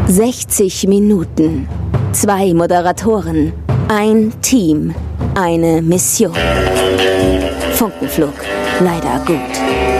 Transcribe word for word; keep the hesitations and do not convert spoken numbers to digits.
sechzig Minuten. Zwei Moderatoren. Ein Team. Eine Mission. Funkenflug. Leider gut.